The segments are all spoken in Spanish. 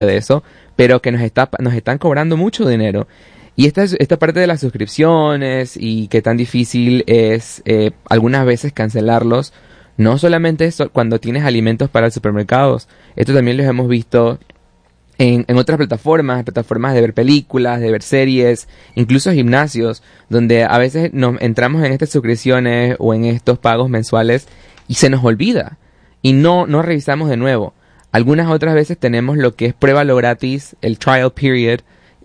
de eso, pero que nos están cobrando mucho dinero. Y esta parte de las suscripciones y qué tan difícil es algunas veces cancelarlos, no solamente eso, cuando tienes alimentos para los supermercados, esto también los hemos visto en otras plataformas de ver películas, de ver series, incluso gimnasios, donde a veces nos entramos en estas suscripciones o en estos pagos mensuales y se nos olvida y no revisamos de nuevo. Algunas otras veces tenemos lo que es pruébalo gratis, el trial period,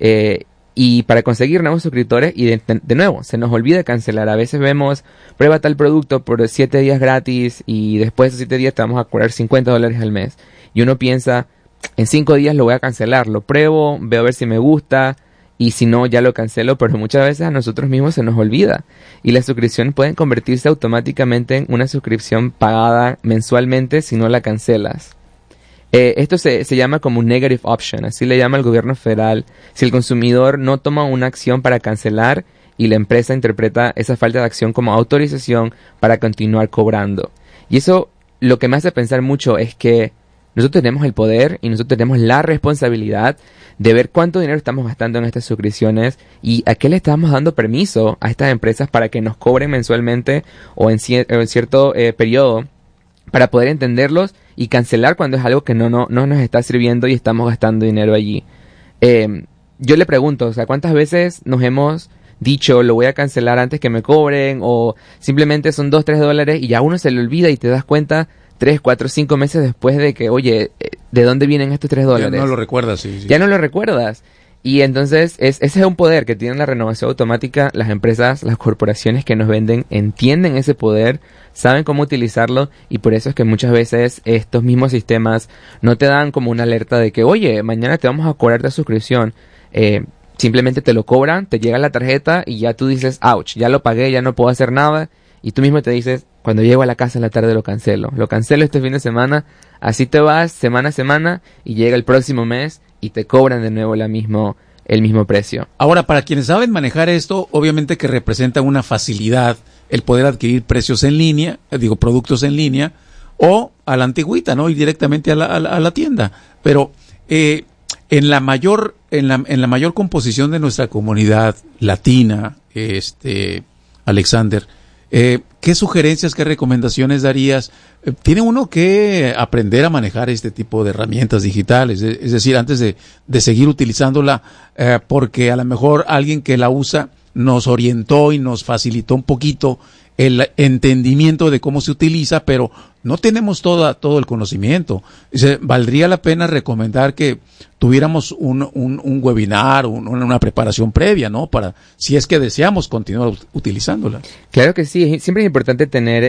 y para conseguir nuevos suscriptores y de nuevo, se nos olvida cancelar. A veces vemos, prueba tal producto por 7 días gratis y después de 7 días te vamos a cobrar $50 al mes. Y uno piensa, en 5 días lo voy a cancelar, lo pruebo, veo a ver si me gusta y si no ya lo cancelo, pero muchas veces a nosotros mismos se nos olvida y las suscripciones pueden convertirse automáticamente en una suscripción pagada mensualmente si no la cancelas. Esto se llama como un negative option, así le llama el gobierno federal, si el consumidor no toma una acción para cancelar y la empresa interpreta esa falta de acción como autorización para continuar cobrando. Y eso lo que me hace pensar mucho es que nosotros tenemos el poder y nosotros tenemos la responsabilidad de ver cuánto dinero estamos gastando en estas suscripciones y a qué le estamos dando permiso a estas empresas para que nos cobren mensualmente o en cierto periodo para poder entenderlos y cancelar cuando es algo que no nos está sirviendo y estamos gastando dinero allí. Yo le pregunto, o sea, ¿cuántas veces nos hemos dicho lo voy a cancelar antes que me cobren o simplemente son $2-3 y ya uno se le olvida y te das cuenta 3, 4, 5 meses después de que, oye, ¿de dónde vienen estos $3? Ya no lo recuerdas, sí. Ya no lo recuerdas. Y entonces, ese es un poder que tiene la renovación automática. Las empresas, las corporaciones que nos venden, entienden ese poder, saben cómo utilizarlo, y por eso es que muchas veces estos mismos sistemas no te dan como una alerta de que, oye, mañana te vamos a cobrar la suscripción. Simplemente te lo cobran, te llega la tarjeta y ya tú dices, ouch, ya lo pagué, ya no puedo hacer nada. Y tú mismo te dices, cuando llego a la casa en la tarde lo cancelo. Lo cancelo este fin de semana, así te vas semana a semana y llega el próximo mes y te cobran de nuevo el mismo precio. Ahora, para quienes saben manejar esto, obviamente que representa una facilidad el poder adquirir productos en línea, o a la antigüita, ¿no? Ir directamente a la tienda. Pero en la mayor composición de nuestra comunidad latina, Alexander, ¿qué sugerencias, qué recomendaciones darías? Tiene uno que aprender a manejar este tipo de herramientas digitales, es decir, antes de seguir utilizándola, porque a lo mejor alguien que la usa nos orientó y nos facilitó un poquito el entendimiento de cómo se utiliza, pero no tenemos todo el conocimiento. Valdría la pena recomendar que tuviéramos un webinar, una preparación previa, ¿no? Para, si es que deseamos continuar utilizándola. Claro que sí, siempre es importante tener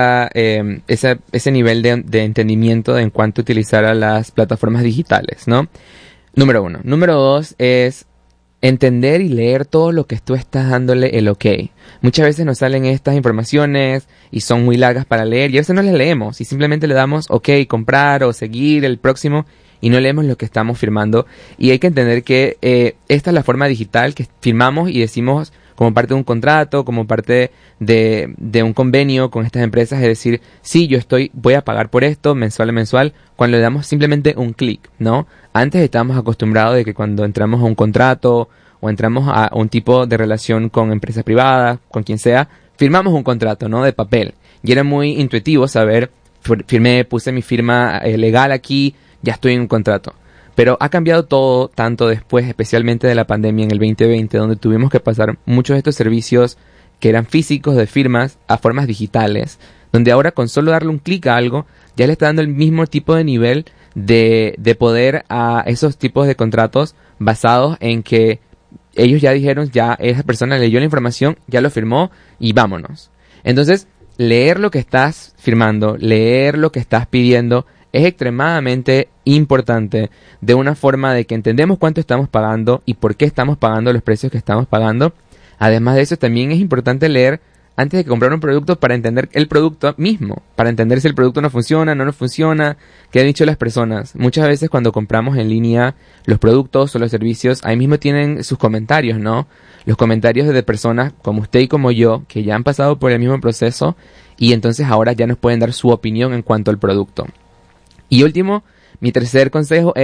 ese nivel de entendimiento en cuanto a utilizar a las plataformas digitales, ¿no? Número 1. Número 2 es entender y leer todo lo que tú estás dándole el ok. Muchas veces nos salen estas informaciones y son muy largas para leer y a veces no las leemos y simplemente le damos ok, comprar o seguir el próximo y no leemos lo que estamos firmando. Y hay que entender que esta es la forma digital que firmamos y decimos como parte de un contrato, como parte de un convenio con estas empresas, es decir, sí, voy a pagar por esto mensual, cuando le damos simplemente un clic, ¿no? Antes estábamos acostumbrados de que cuando entramos a un contrato o entramos a un tipo de relación con empresas privadas, con quien sea, firmamos un contrato, ¿no? De papel. Y era muy intuitivo saber, puse mi firma legal aquí, ya estoy en un contrato. Pero ha cambiado todo tanto después, especialmente de la pandemia en el 2020, donde tuvimos que pasar muchos de estos servicios que eran físicos de firmas a formas digitales, donde ahora con solo darle un clic a algo, ya le está dando el mismo tipo de nivel de poder a esos tipos de contratos basados en que ellos ya dijeron, ya esa persona leyó la información, ya lo firmó y vámonos. Entonces, leer lo que estás firmando, leer lo que estás pidiendo, es extremadamente importante, de una forma de que entendemos cuánto estamos pagando y por qué estamos pagando los precios que estamos pagando. Además de eso, también es importante leer antes de comprar un producto para entender el producto mismo, para entender si el producto no funciona, no funciona, qué han dicho las personas. Muchas veces cuando compramos en línea los productos o los servicios, ahí mismo tienen sus comentarios, ¿no? Los comentarios de personas como usted y como yo, que ya han pasado por el mismo proceso y entonces ahora ya nos pueden dar su opinión en cuanto al producto. Y último, mi tercer consejo es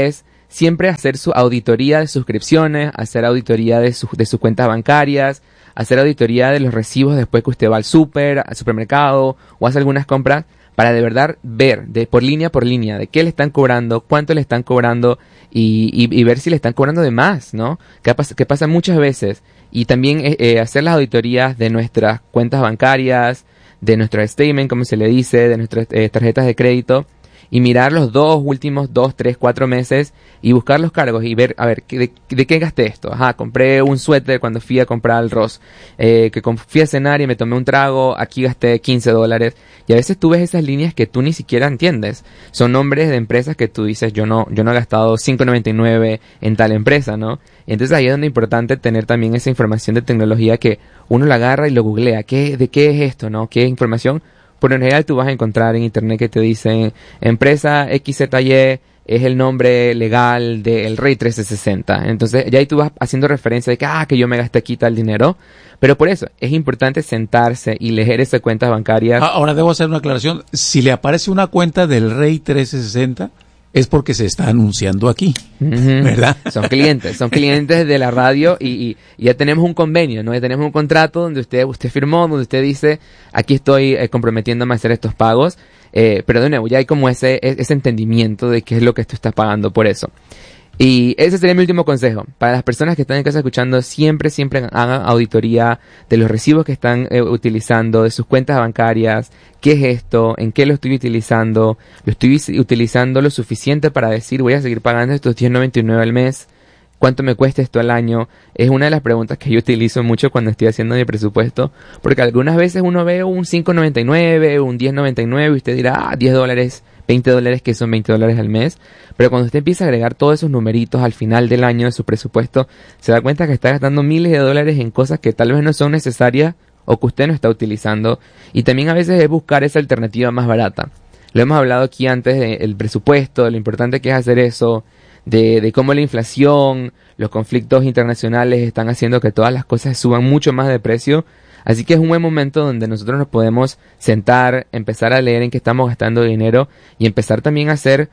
siempre hacer su auditoría de suscripciones, hacer auditoría de sus cuentas bancarias, hacer auditoría de los recibos después que usted va al al supermercado o hace algunas compras, para de verdad ver por línea de qué le están cobrando, cuánto le están cobrando y ver si le están cobrando de más, ¿no? Que pasa muchas veces. Y también hacer las auditorías de nuestras cuentas bancarias, de nuestro statement, como se le dice, de nuestras tarjetas de crédito, y mirar los últimos 2, 3, 4 meses y buscar los cargos y ver, a ver, ¿de qué gasté esto? Ajá, compré un suéter cuando fui a comprar al Ross, fui a cenar y me tomé un trago, aquí gasté $15. Y a veces tú ves esas líneas que tú ni siquiera entiendes. Son nombres de empresas que tú dices, yo no he gastado $5.99 en tal empresa, ¿no? Entonces ahí es donde es importante tener también esa información de tecnología que uno la agarra y lo googlea. ¿De qué es esto, no? ¿Qué información? Por en general tú vas a encontrar en internet que te dicen empresa XZY es el nombre legal del Rey 1360. Entonces ya ahí tú vas haciendo referencia de que yo me gasté aquí tal dinero. Pero por eso es importante sentarse y leer esas cuentas bancarias. Ahora debo hacer una aclaración. Si le aparece una cuenta del Rey 1360, es porque se está anunciando aquí, ¿verdad? Son clientes de la radio y ya tenemos un convenio, ¿no? Ya tenemos un contrato donde usted firmó, donde usted dice, aquí estoy comprometiéndome a hacer estos pagos, pero de nuevo, ya hay como ese entendimiento de qué es lo que tú estás pagando por eso. Y ese sería mi último consejo. Para las personas que están en casa escuchando, siempre hagan auditoría de los recibos que están utilizando, de sus cuentas bancarias. ¿Qué es esto? ¿En qué lo estoy utilizando? ¿Lo estoy utilizando lo suficiente para decir voy a seguir pagando estos $10.99 al mes? ¿Cuánto me cuesta esto al año? Es una de las preguntas que yo utilizo mucho cuando estoy haciendo mi presupuesto, porque algunas veces uno ve un $5.99, un $10.99 y usted dirá, $10, $20, que son $20 al mes. Pero cuando usted empieza a agregar todos esos numeritos al final del año de su presupuesto, se da cuenta que está gastando miles de dólares en cosas que tal vez no son necesarias o que usted no está utilizando. Y también a veces es buscar esa alternativa más barata. Lo hemos hablado aquí antes del presupuesto, de lo importante que es hacer eso, de cómo la inflación, los conflictos internacionales están haciendo que todas las cosas suban mucho más de precio. Así que es un buen momento donde nosotros nos podemos sentar, empezar a leer en qué estamos gastando dinero y empezar también a hacer,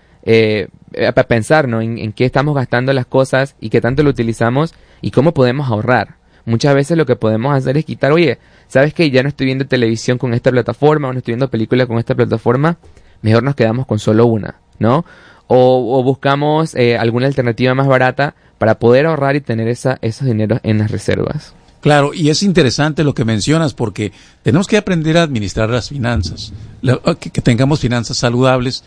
a pensar, ¿no? en qué estamos gastando las cosas y qué tanto lo utilizamos y cómo podemos ahorrar. Muchas veces lo que podemos hacer es quitar, oye, ¿sabes que ya no estoy viendo televisión con esta plataforma o no estoy viendo películas con esta plataforma? Mejor nos quedamos con solo una, ¿no? O buscamos alguna alternativa más barata para poder ahorrar y tener esos dineros en las reservas. Claro, y es interesante lo que mencionas porque tenemos que aprender a administrar las finanzas, que tengamos finanzas saludables.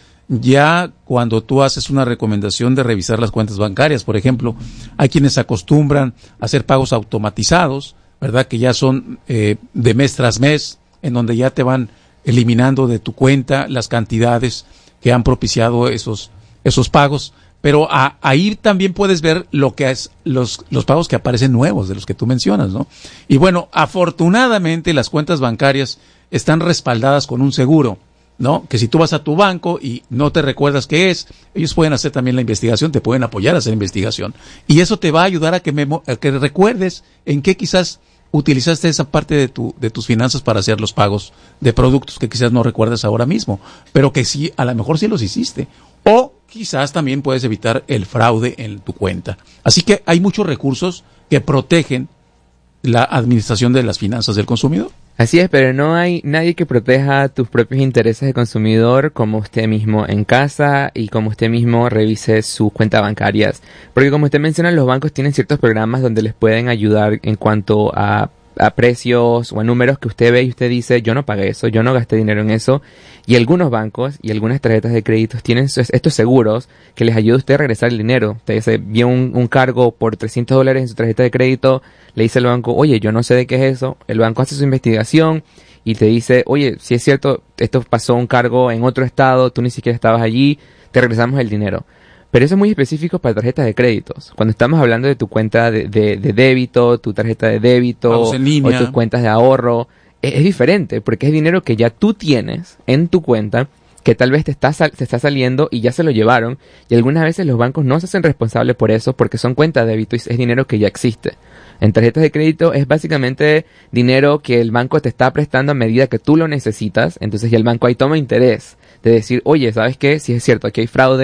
Ya cuando tú haces una recomendación de revisar las cuentas bancarias, por ejemplo, hay quienes acostumbran a hacer pagos automatizados, ¿verdad? Que ya son de mes tras mes, en donde ya te van eliminando de tu cuenta las cantidades que han propiciado esos pagos. Pero ahí también puedes ver lo que es los pagos que aparecen nuevos, de los que tú mencionas, ¿no? Y bueno, afortunadamente las cuentas bancarias están respaldadas con un seguro, ¿no? Que si tú vas a tu banco y no te recuerdas qué es, ellos pueden hacer también la investigación, te pueden apoyar a hacer investigación. Y eso te va a ayudar a que recuerdes en qué quizás utilizaste esa parte de tus finanzas para hacer los pagos de productos que quizás no recuerdas ahora mismo, pero que sí, a lo mejor sí los hiciste. O quizás también puedes evitar el fraude en tu cuenta. Así que hay muchos recursos que protegen la administración de las finanzas del consumidor. Así es, pero no hay nadie que proteja tus propios intereses de consumidor como usted mismo en casa y como usted mismo revise sus cuentas bancarias. Porque como usted menciona, los bancos tienen ciertos programas donde les pueden ayudar en cuanto a precios o a números que usted ve y usted dice, yo no pagué eso, yo no gasté dinero en eso. Y algunos bancos y algunas tarjetas de crédito tienen estos seguros que les ayuda a usted a regresar el dinero. Usted se vio un cargo por $300 en su tarjeta de crédito, le dice al banco, oye, yo no sé de qué es eso. El banco hace su investigación y te dice, oye, si es cierto, esto pasó un cargo en otro estado, tú ni siquiera estabas allí, te regresamos el dinero. Pero eso es muy específico para tarjetas de créditos. Cuando estamos hablando de tu cuenta de débito, tu tarjeta de débito o tus cuentas de ahorro, es diferente porque es dinero que ya tú tienes en tu cuenta que tal vez te está saliendo y ya se lo llevaron. Y algunas veces los bancos no se hacen responsables por eso porque son cuentas de débito y es dinero que ya existe. En tarjetas de crédito es básicamente dinero que el banco te está prestando a medida que tú lo necesitas. Entonces ya el banco ahí toma interés de decir, oye, ¿sabes qué? Si es cierto, aquí hay fraude,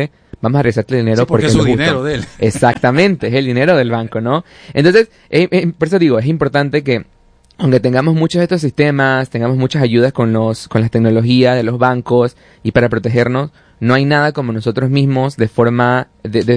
vamos a regresarte el dinero sí, porque es su dinero de él. Exactamente, es el dinero del banco, ¿no? Entonces, por eso digo, es importante que aunque tengamos muchos de estos sistemas, tengamos muchas ayudas con las tecnologías de los bancos y para protegernos, no hay nada como nosotros mismos de forma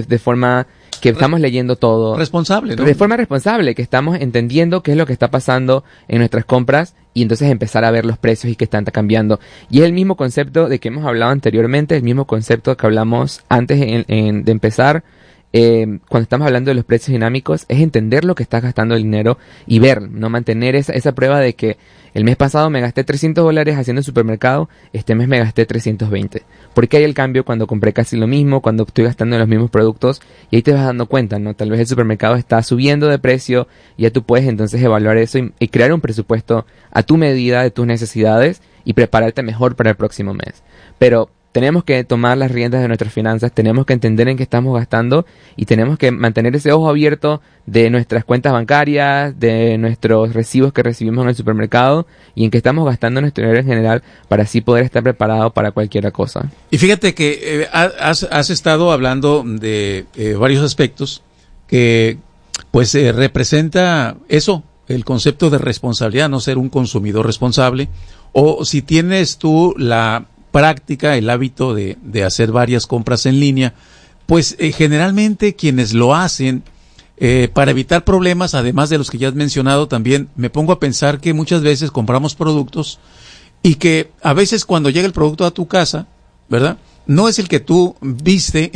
que estamos leyendo todo. Responsable, ¿no? De forma responsable, que estamos entendiendo qué es lo que está pasando en nuestras compras y entonces empezar a ver los precios y que están cambiando. Y es el mismo concepto de que hemos hablado anteriormente, el mismo concepto que hablamos antes de empezar. Cuando estamos hablando de los precios dinámicos, es entender lo que estás gastando el dinero y ver, no mantener esa prueba de que el mes pasado me gasté $300 haciendo el supermercado, este mes me gasté 320. Porque hay el cambio cuando compré casi lo mismo, cuando estoy gastando en los mismos productos y ahí te vas dando cuenta, ¿no? Tal vez el supermercado está subiendo de precio y ya tú puedes entonces evaluar eso y crear un presupuesto a tu medida de tus necesidades y prepararte mejor para el próximo mes. Pero tenemos que tomar las riendas de nuestras finanzas, tenemos que entender en qué estamos gastando y tenemos que mantener ese ojo abierto de nuestras cuentas bancarias, de nuestros recibos que recibimos en el supermercado y en qué estamos gastando nuestro dinero en general para así poder estar preparado para cualquier cosa. Y fíjate que has estado hablando de varios aspectos que pues representa eso, el concepto de responsabilidad, no ser un consumidor responsable, o si tienes tú la práctica, el hábito de hacer varias compras en línea, pues generalmente quienes lo hacen para evitar problemas, además de los que ya has mencionado, también me pongo a pensar que muchas veces compramos productos y que a veces cuando llega el producto a tu casa, ¿verdad? No es el que tú viste,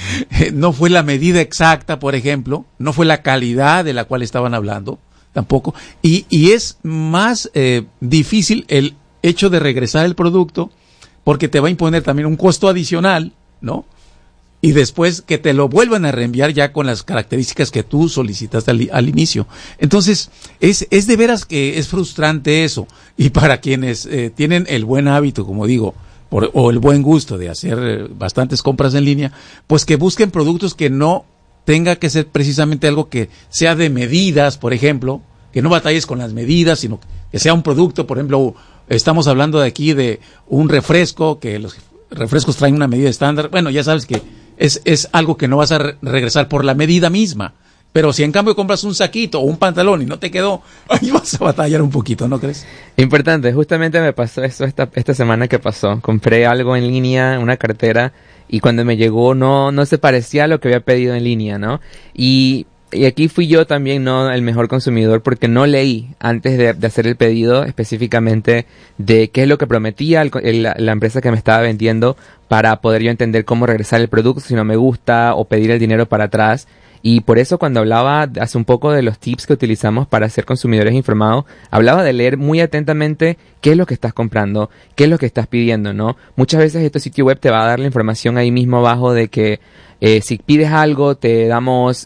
no fue la medida exacta, por ejemplo, no fue la calidad de la cual estaban hablando, tampoco, y es más difícil el hecho de regresar el producto porque te va a imponer también un costo adicional, ¿no? Y después que te lo vuelvan a reenviar ya con las características que tú solicitaste al inicio. Entonces, es de veras que es frustrante eso. Y para quienes tienen el buen hábito, como digo, o el buen gusto de hacer bastantes compras en línea, pues que busquen productos que no tenga que ser precisamente algo que sea de medidas, por ejemplo, que no batalles con las medidas, sino que sea un producto, por ejemplo, estamos hablando de aquí de un refresco, que los refrescos traen una medida estándar. Bueno, ya sabes que es algo que no vas a regresar por la medida misma. Pero si en cambio compras un saquito o un pantalón y no te quedó, ahí vas a batallar un poquito, ¿no crees? Importante, justamente me pasó eso esta semana que pasó. Compré algo en línea, una cartera, y cuando me llegó no se parecía a lo que había pedido en línea, ¿no? Y aquí fui yo también no el mejor consumidor porque no leí antes de hacer el pedido específicamente de qué es lo que prometía la empresa que me estaba vendiendo para poder yo entender cómo regresar el producto si no me gusta o pedir el dinero para atrás. Y por eso cuando hablaba hace un poco de los tips que utilizamos para ser consumidores informados, hablaba de leer muy atentamente qué es lo que estás comprando, qué es lo que estás pidiendo, ¿no? Muchas veces este sitio web te va a dar la información ahí mismo abajo de que si pides algo te damos...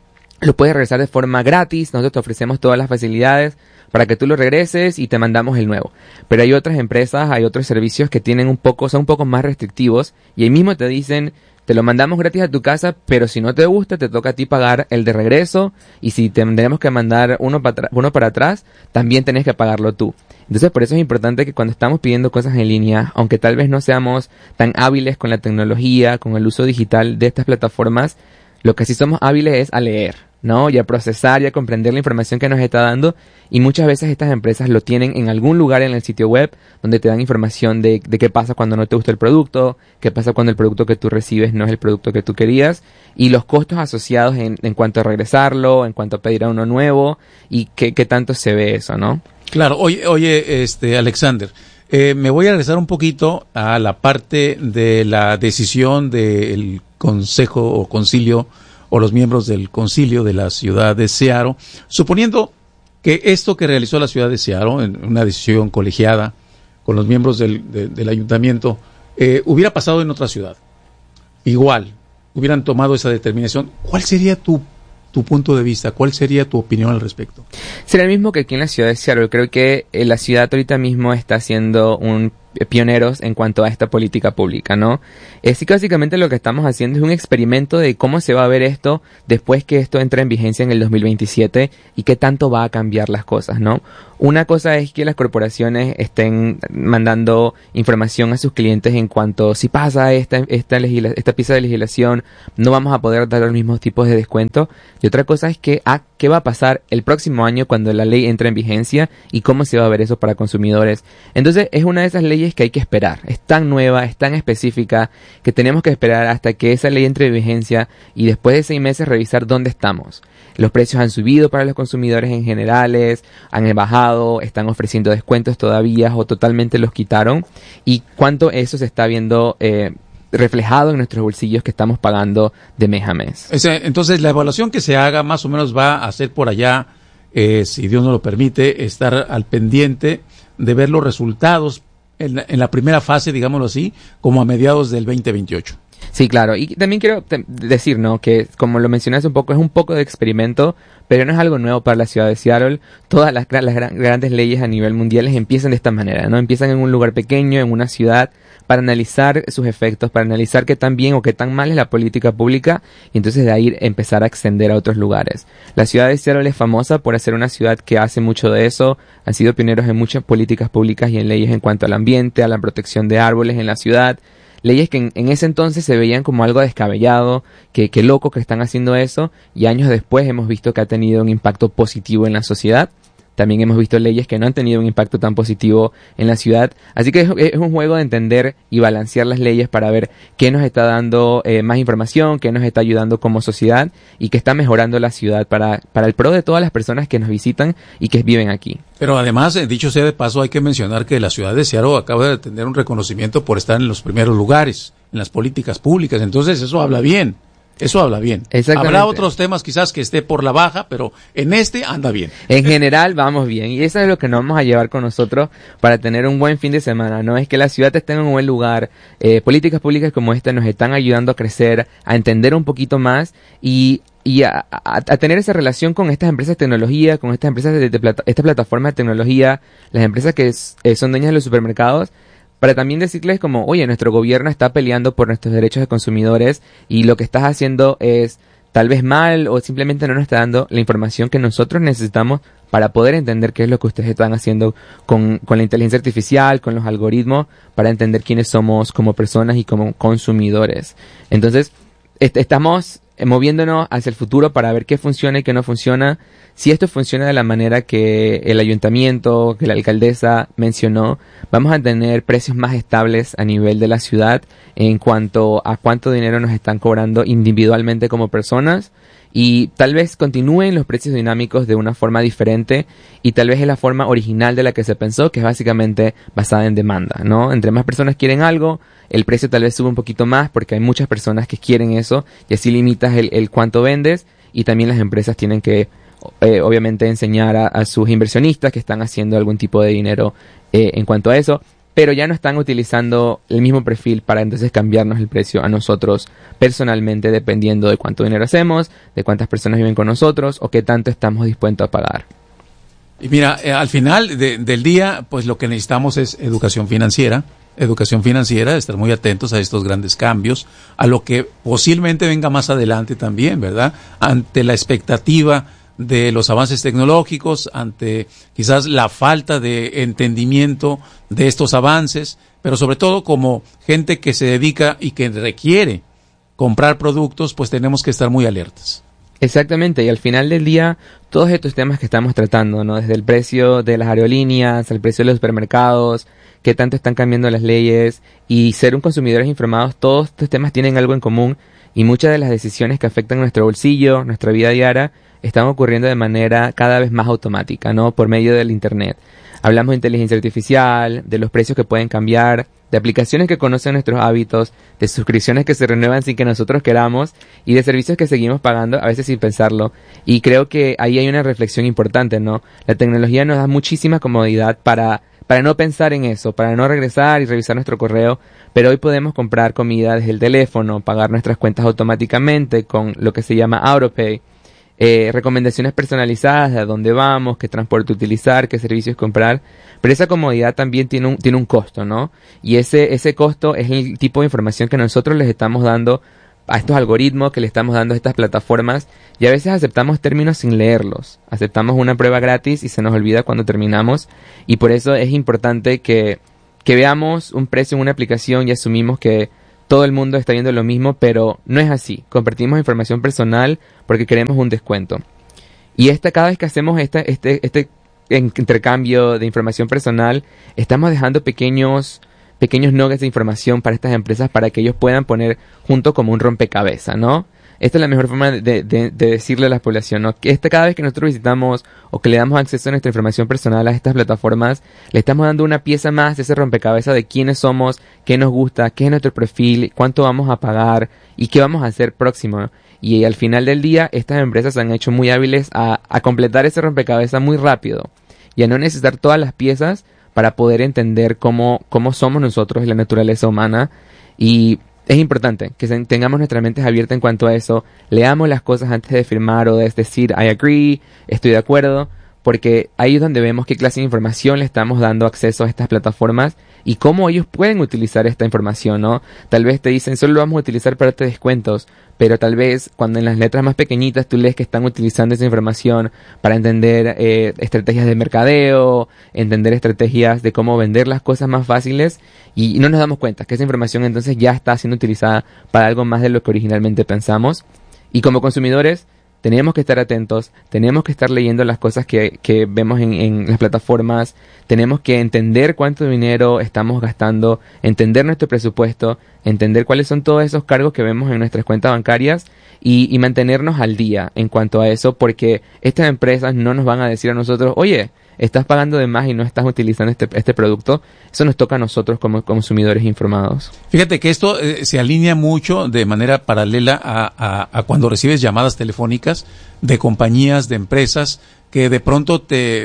lo puedes regresar de forma gratis, nosotros te ofrecemos todas las facilidades para que tú lo regreses y te mandamos el nuevo. Pero hay otras empresas, hay otros servicios que son un poco más restrictivos y ahí mismo te dicen, te lo mandamos gratis a tu casa, pero si no te gusta te toca a ti pagar el de regreso y si tenemos que mandar uno para atrás, también tenés que pagarlo tú. Entonces por eso es importante que cuando estamos pidiendo cosas en línea, aunque tal vez no seamos tan hábiles con la tecnología, con el uso digital de estas plataformas, lo que sí somos hábiles es a leer, ¿no? Y a procesar y a comprender la información que nos está dando. Y muchas veces estas empresas lo tienen en algún lugar en el sitio web donde te dan información de qué pasa cuando no te gusta el producto, qué pasa cuando el producto que tú recibes no es el producto que tú querías y los costos asociados en cuanto a regresarlo, en cuanto a pedir a uno nuevo y qué tanto se ve eso, ¿no? Claro, oye, Alexander, me voy a regresar un poquito a la parte de la decisión del consejo o concilio o los miembros del concilio de la ciudad de Seattle, suponiendo que esto que realizó la ciudad de Seattle, en una decisión colegiada con los miembros del ayuntamiento, hubiera pasado en otra ciudad. Igual, hubieran tomado esa determinación. ¿Cuál sería tu punto de vista? ¿Cuál sería tu opinión al respecto? Será el mismo que aquí en la ciudad de Seattle. Creo que la ciudad ahorita mismo está haciendo un pioneros en cuanto a esta política pública, ¿no? Así que básicamente lo que estamos haciendo es un experimento de cómo se va a ver esto después que esto entre en vigencia en el 2027 y qué tanto va a cambiar las cosas, ¿no? Una cosa es que las corporaciones estén mandando información a sus clientes en cuanto si pasa esta pieza de legislación no vamos a poder dar los mismos tipos de descuento, y otra cosa es que qué va a pasar el próximo año cuando la ley entre en vigencia y cómo se va a ver eso para consumidores. Entonces es una de esas leyes que hay que esperar, es tan nueva, es tan específica que tenemos que esperar hasta que esa ley entre en vigencia y después de 6 meses revisar dónde estamos. Los precios han subido para los consumidores en generales, han bajado, están ofreciendo descuentos todavía o totalmente los quitaron, y cuánto eso se está viendo reflejado en nuestros bolsillos que estamos pagando de mes a mes. Entonces la evaluación que se haga más o menos va a ser por allá, si Dios nos lo permite, estar al pendiente de ver los resultados en la primera fase, digámoslo así, como a mediados del 2028. Sí, claro. Y también quiero decir, ¿no?, que como lo mencioné hace un poco, es un poco de experimento, pero no es algo nuevo para la ciudad de Seattle. Todas las grandes leyes a nivel mundial empiezan de esta manera, ¿no? Empiezan en un lugar pequeño, en una ciudad, para analizar sus efectos, para analizar qué tan bien o qué tan mal es la política pública, y entonces de ahí empezar a extender a otros lugares. La ciudad de Seattle es famosa por ser una ciudad que hace mucho de eso, han sido pioneros en muchas políticas públicas y en leyes en cuanto al ambiente, a la protección de árboles en la ciudad. Leyes que en ese entonces se veían como algo descabellado, que loco que están haciendo eso, y años después hemos visto que ha tenido un impacto positivo en la sociedad. También hemos visto leyes que no han tenido un impacto tan positivo en la ciudad. Así que es un juego de entender y balancear las leyes para ver qué nos está dando más información, qué nos está ayudando como sociedad y qué está mejorando la ciudad para el pro de todas las personas que nos visitan y que viven aquí. Pero además, dicho sea de paso, hay que mencionar que la ciudad de Seattle acaba de tener un reconocimiento por estar en los primeros lugares en las políticas públicas. Entonces eso habla bien. Eso habla bien. Habrá otros temas quizás que esté por la baja, pero en este anda bien. En general vamos bien, y eso es lo que nos vamos a llevar con nosotros para tener un buen fin de semana, ¿no? Es que la ciudad esté en un buen lugar, políticas públicas como esta nos están ayudando a crecer, a entender un poquito más y a tener esa relación con estas empresas de tecnología, con estas empresas esta plataforma de tecnología, las empresas que son dueñas de los supermercados, para también decirles como, oye, nuestro gobierno está peleando por nuestros derechos de consumidores y lo que estás haciendo es tal vez mal o simplemente no nos está dando la información que nosotros necesitamos para poder entender qué es lo que ustedes están haciendo con la inteligencia artificial, con los algoritmos, para entender quiénes somos como personas y como consumidores. Entonces, estamos moviéndonos hacia el futuro para ver qué funciona y qué no funciona. Si esto funciona de la manera que el ayuntamiento, que la alcaldesa mencionó, vamos a tener precios más estables a nivel de la ciudad en cuanto a cuánto dinero nos están cobrando individualmente como personas, y tal vez continúen los precios dinámicos de una forma diferente y tal vez es la forma original de la que se pensó, que es básicamente basada en demanda, ¿no? Entre más personas quieren algo, el precio tal vez sube un poquito más porque hay muchas personas que quieren eso y así limitas el cuánto vendes, y también las empresas tienen que obviamente enseñar a sus inversionistas que están haciendo algún tipo de dinero en cuanto a eso, pero ya no están utilizando el mismo perfil para entonces cambiarnos el precio a nosotros personalmente dependiendo de cuánto dinero hacemos, de cuántas personas viven con nosotros o qué tanto estamos dispuestos a pagar. Y mira, al final del día, pues lo que necesitamos es educación financiera, estar muy atentos a estos grandes cambios, a lo que posiblemente venga más adelante también, ¿verdad? Ante la expectativa de los avances tecnológicos, ante quizás la falta de entendimiento de estos avances, pero sobre todo como gente que se dedica y que requiere comprar productos, pues tenemos que estar muy alertas. Exactamente, y al final del día, todos estos temas que estamos tratando, ¿no? Desde el precio de las aerolíneas, el precio de los supermercados, qué tanto están cambiando las leyes, y ser un consumidores informados, todos estos temas tienen algo en común, y muchas de las decisiones que afectan nuestro bolsillo, nuestra vida diaria, están ocurriendo de manera cada vez más automática, ¿no? Por medio del Internet. Hablamos de inteligencia artificial, de los precios que pueden cambiar, de aplicaciones que conocen nuestros hábitos, de suscripciones que se renuevan sin que nosotros queramos y de servicios que seguimos pagando a veces sin pensarlo. Y creo que ahí hay una reflexión importante, ¿no? La tecnología nos da muchísima comodidad para no pensar en eso, para no regresar y revisar nuestro correo, pero hoy podemos comprar comida desde el teléfono, pagar nuestras cuentas automáticamente con lo que se llama AutoPay. recomendaciones personalizadas de a dónde vamos, qué transporte utilizar, qué servicios comprar, pero esa comodidad también tiene un costo, ¿no? Y ese costo es el tipo de información que nosotros les estamos dando a estos algoritmos, que le estamos dando a estas plataformas, y a veces aceptamos términos sin leerlos, aceptamos una prueba gratis y se nos olvida cuando terminamos, y por eso es importante que veamos un precio en una aplicación y asumimos que todo el mundo está viendo lo mismo, pero no es así. Compartimos información personal porque queremos un descuento. Y cada vez que hacemos este intercambio de información personal, estamos dejando pequeños nuggets de información para estas empresas para que ellos puedan poner junto como un rompecabezas, ¿no? Esta es la mejor forma de decirle a la población, ¿no? Que cada vez que nosotros visitamos o que le damos acceso a nuestra información personal a estas plataformas, le estamos dando una pieza más de ese rompecabezas de quiénes somos, qué nos gusta, qué es nuestro perfil, cuánto vamos a pagar y qué vamos a hacer próximo. Y al final del día, estas empresas se han hecho muy hábiles a completar ese rompecabezas muy rápido y a no necesitar todas las piezas para poder entender cómo somos nosotros y la naturaleza humana. Y es importante que tengamos nuestras mentes abiertas en cuanto a eso, leamos las cosas antes de firmar o de decir I agree, estoy de acuerdo, porque ahí es donde vemos qué clase de información le estamos dando acceso a estas plataformas y cómo ellos pueden utilizar esta información, ¿no? Tal vez te dicen, solo lo vamos a utilizar para darte descuentos, pero tal vez cuando en las letras más pequeñitas tú lees que están utilizando esa información para entender estrategias de mercadeo, entender estrategias de cómo vender las cosas más fáciles y no nos damos cuenta que esa información entonces ya está siendo utilizada para algo más de lo que originalmente pensamos. Y como consumidores tenemos que estar atentos, tenemos que estar leyendo las cosas que vemos en las plataformas, tenemos que entender cuánto dinero estamos gastando, entender nuestro presupuesto, entender cuáles son todos esos cargos que vemos en nuestras cuentas bancarias y mantenernos al día en cuanto a eso, porque estas empresas no nos van a decir a nosotros, oye, estás pagando de más y no estás utilizando este producto. Eso nos toca a nosotros como consumidores informados. Fíjate que esto se alinea mucho de manera paralela a cuando recibes llamadas telefónicas de compañías, de empresas, que de pronto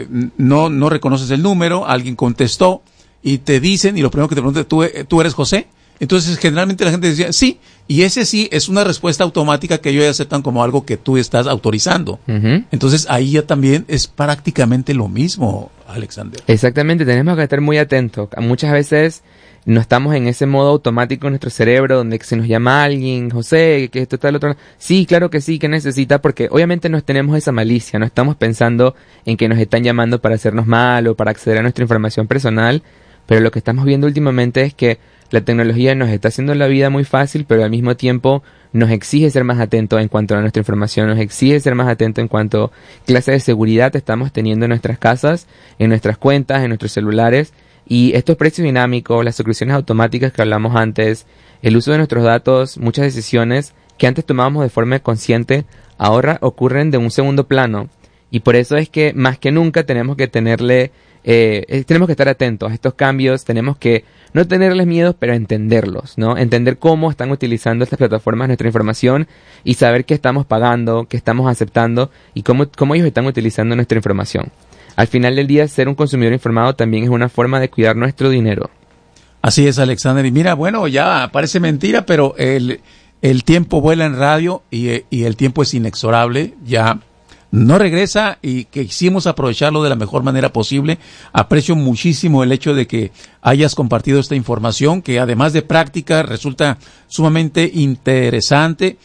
no reconoces el número, alguien contestó y te dicen, y lo primero que te preguntan, ¿tú eres José? Entonces, generalmente la gente decía, sí, y ese sí es una respuesta automática que ellos aceptan como algo que tú estás autorizando. Uh-huh. Entonces, ahí ya también es prácticamente lo mismo, Alexander. Exactamente, tenemos que estar muy atentos. Muchas veces no estamos en ese modo automático en nuestro cerebro donde se nos llama alguien, José, que esto tal otro. Sí, claro que sí, que necesita, porque obviamente no tenemos esa malicia, no estamos pensando en que nos están llamando para hacernos mal o para acceder a nuestra información personal, pero lo que estamos viendo últimamente es que la tecnología nos está haciendo la vida muy fácil, pero al mismo tiempo nos exige ser más atentos en cuanto a nuestra información, nos exige ser más atentos en cuanto a clase de seguridad estamos teniendo en nuestras casas, en nuestras cuentas, en nuestros celulares. Y estos precios dinámicos, las suscripciones automáticas que hablamos antes, el uso de nuestros datos, muchas decisiones que antes tomábamos de forma consciente, ahora ocurren de un segundo plano. Y por eso es que más que nunca tenemos que tenemos que estar atentos a estos cambios, tenemos que no tenerles miedo, pero entenderlos, ¿no? Entender cómo están utilizando estas plataformas nuestra información y saber qué estamos pagando, qué estamos aceptando y cómo ellos están utilizando nuestra información. Al final del día, ser un consumidor informado también es una forma de cuidar nuestro dinero. Así es, Alexander. Y mira, bueno, ya parece mentira, pero el tiempo vuela en radio y el tiempo es inexorable. Ya no regresa y que quisimos aprovecharlo de la mejor manera posible. Aprecio muchísimo el hecho de que hayas compartido esta información, que además de práctica resulta sumamente interesante.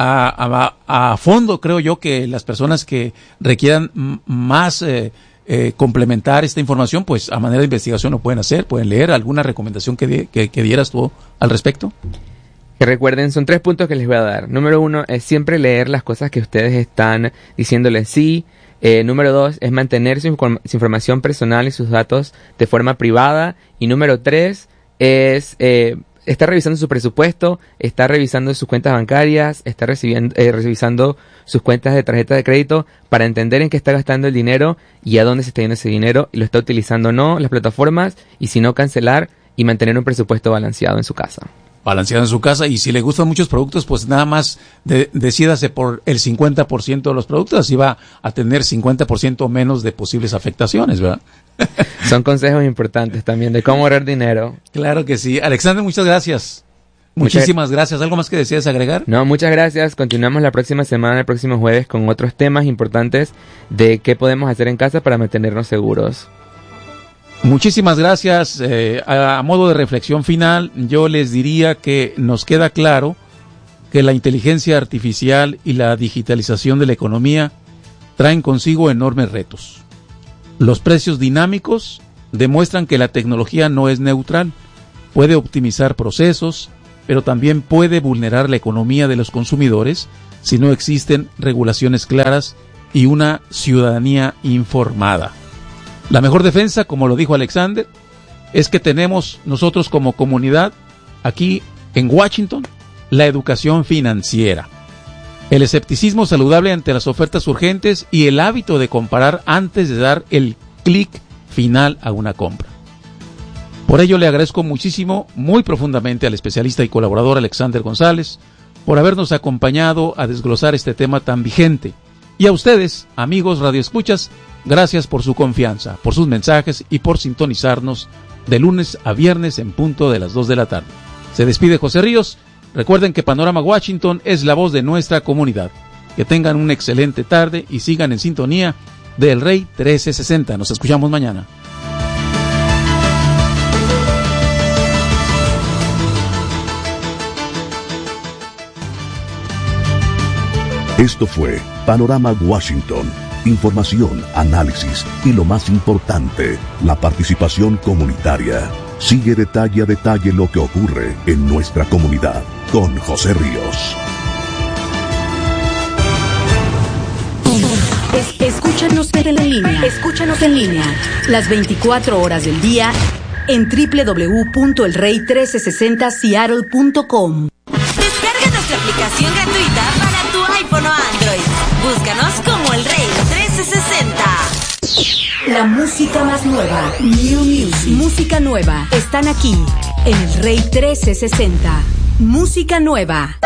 A fondo creo yo que las personas que requieran más complementar esta información, pues a manera de investigación lo pueden hacer, pueden leer. ¿Alguna recomendación que dieras tú al respecto? Que recuerden, son 3 puntos que les voy a dar. Número 1 es siempre leer las cosas que ustedes están diciéndoles sí. Número 2 es mantener su información personal y sus datos de forma privada. Y número 3 es estar revisando su presupuesto, estar revisando sus cuentas bancarias, estar revisando sus cuentas de tarjeta de crédito para entender en qué está gastando el dinero y a dónde se está yendo ese dinero y lo está utilizando o no las plataformas, y si no, cancelar y mantener un presupuesto balanceado en su casa. Balanceado en su casa, y si le gustan muchos productos, pues nada más decídase por el 50% de los productos, así va a tener 50% menos de posibles afectaciones, ¿verdad? Son consejos importantes también de cómo ahorrar dinero. Claro que sí. Alexander, muchas gracias. Muchísimas gracias. ¿Algo más que deseas agregar? No, muchas gracias. Continuamos la próxima semana, el próximo jueves, con otros temas importantes de qué podemos hacer en casa para mantenernos seguros. Muchísimas gracias. A modo de reflexión final, yo les diría que nos queda claro que la inteligencia artificial y la digitalización de la economía traen consigo enormes retos. Los precios dinámicos demuestran que la tecnología no es neutral. Puede optimizar procesos, pero también puede vulnerar la economía de los consumidores si no existen regulaciones claras y una ciudadanía informada. La mejor defensa, como lo dijo Alexander, es que tenemos nosotros como comunidad aquí en Washington la educación financiera, el escepticismo saludable ante las ofertas urgentes y el hábito de comparar antes de dar el clic final a una compra. Por ello le agradezco muchísimo, muy profundamente al especialista y colaborador Alexander González por habernos acompañado a desglosar este tema tan vigente. Y a ustedes, amigos radioescuchas, gracias por su confianza, por sus mensajes y por sintonizarnos de lunes a viernes en punto de las 2 de la tarde. Se despide José Ríos. Recuerden que Panorama Washington es la voz de nuestra comunidad. Que tengan una excelente tarde y sigan en sintonía de El Rey 1360. Nos escuchamos mañana. Esto fue Panorama Washington. Información, análisis y lo más importante, la participación comunitaria. Sigue detalle a detalle lo que ocurre en nuestra comunidad con José Ríos. Escúchanos en línea. Escúchanos en línea. Las 24 horas del día en www.elrey1360seattle.com. Descarga nuestra aplicación gratuita para tu iPhone o Android. Búscanos como El Rey 1360. La música más nueva, New Music, música nueva, están aquí en El Rey 1360. Música nueva.